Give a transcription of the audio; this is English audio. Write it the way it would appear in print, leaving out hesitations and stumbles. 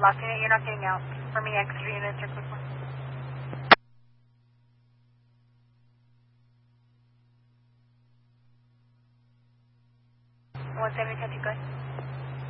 lost unit. You're not getting out. For me, extra units are quick. 170, good.